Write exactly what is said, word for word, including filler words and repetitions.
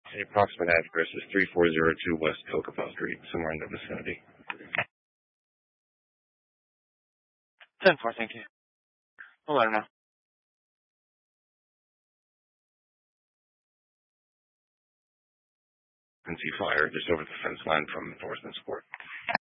The approximate address is three four zero two West Kokopah Street, somewhere in the vicinity. ten four, thank you. We'll let her know. Can see fire just over the fence line from enforcement support.